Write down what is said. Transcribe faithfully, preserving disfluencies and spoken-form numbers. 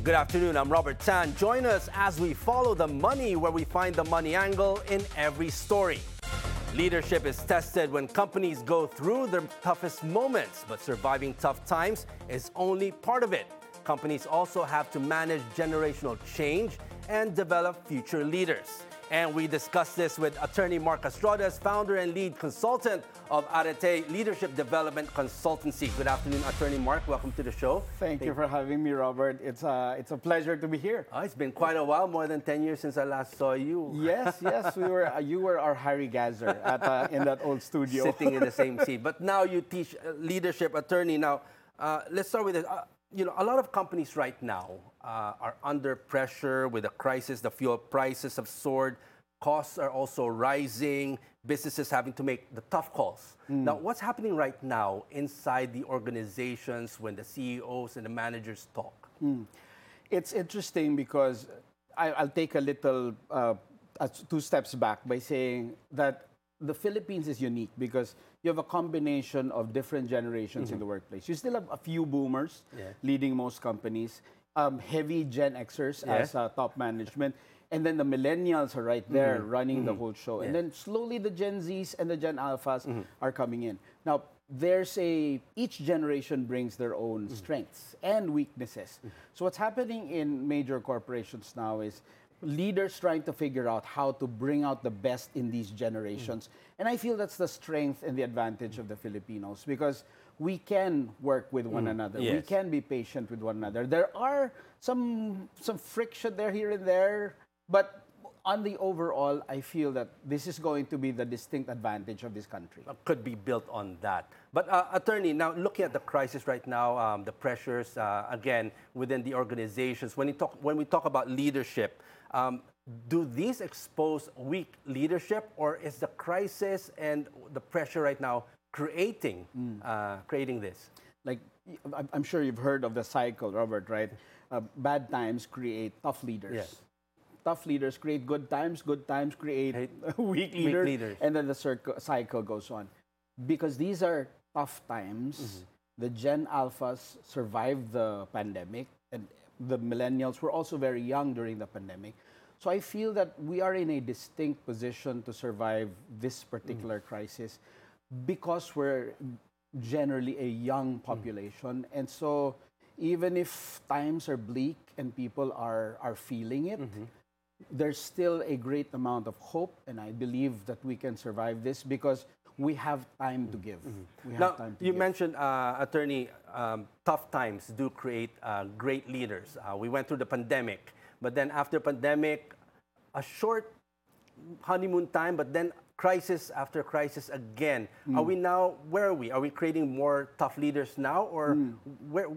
Good afternoon, I'm Robert Tan. Join us as we follow the money where we find the money angle in every story. Leadership is tested when companies go through their toughest moments, but surviving tough times is only part of it. Companies also have to manage generational change and develop future leaders. And we discuss this with attorney Mark Estrada, founder and lead consultant of Arete Leadership Development Consultancy. Good afternoon, attorney Mark. Welcome to the show. Thank, Thank you for having me, Robert. It's a, it's a pleasure to be here. Oh, it's been quite a while, more than ten years since I last saw you. Yes, yes, we were. Uh, you were our Harry Gazzer at, uh, in that old studio. Sitting in the same seat. But now you teach uh, leadership attorney. Now, uh, let's start with this. Uh, you know, a lot of companies right now uh, are under pressure with the crisis. The fuel prices have soared. Costs are also rising, businesses having to make the tough calls. Mm. Now, what's happening right now inside the organizations when the C E Os and the managers talk? Mm. It's interesting because I, I'll take a little uh, two steps back by saying that the Philippines is unique because you have a combination of different generations mm-hmm. in the workplace. You still have a few boomers yeah. leading most companies, um, heavy Gen Xers yeah. as uh, top management. And then the millennials are right there mm-hmm. running mm-hmm. the whole show. Yeah. And then slowly the Gen Zs and the Gen Alphas mm-hmm. are coming in. Now, there's a, each generation brings their own mm-hmm. strengths and weaknesses. Mm-hmm. So what's happening in major corporations now is leaders trying to figure out how to bring out the best in these generations. Mm-hmm. And I feel that's the strength and the advantage mm-hmm. of the Filipinos because we can work with one mm-hmm. another. Yes. We can be patient with one another. There are some, some friction there here and there. But on the overall, I feel that this is going to be the distinct advantage of this country. Could be built on that. But uh, attorney, now looking at the crisis right now, um, the pressures, uh, again, within the organizations, when, you talk, when we talk about leadership, um, do these expose weak leadership, or is the crisis and the pressure right now creating, mm. uh, creating this? Like, I'm sure you've heard of the cycle, Robert, right? Uh, bad times create tough leaders. Yes. Tough leaders create good times, good times create weak, leaders, weak leaders, and then the circle, cycle goes on. Because these are tough times, mm-hmm. the Gen Alphas survived the pandemic, and the millennials were also very young during the pandemic. So I feel that we are in a distinct position to survive this particular mm-hmm. crisis because we're generally a young population. Mm-hmm. And so even if times are bleak and people are, are feeling it, mm-hmm. there's still a great amount of hope, and I believe that we can survive this because we have time to give. Mm-hmm. We have now, time to you give. mentioned, uh, attorney, um, tough times do create uh, great leaders. Uh, we went through the pandemic, but then after pandemic, a short honeymoon time, but then crisis after crisis again. Mm. Are we now, where are we? Are we creating more tough leaders now, or mm. where,